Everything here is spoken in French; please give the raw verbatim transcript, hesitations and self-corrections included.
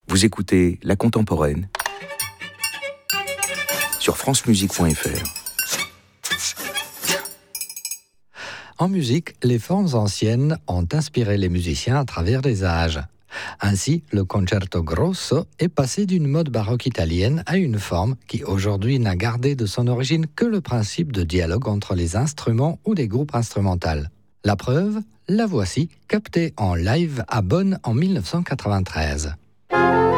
Vous écoutez La Contemporaine sur francemusique point f r. En musique, les formes anciennes ont inspiré les musiciens à travers les âges. Ainsi, le concerto grosso est passé d'une mode baroque italienne à une forme qui aujourd'hui n'a gardé de son origine que le principe de dialogue entre les instruments ou des groupes instrumentaux. La preuve, la voici, captée en live à Bonn en mille neuf cent quatre-vingt-treize.